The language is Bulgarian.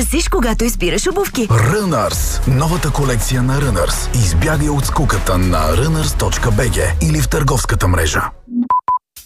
търсиш, когато избираш обувки? Runners. Новата колекция на Runners. Избягай от скуката на runners.bg или в търговската мрежа.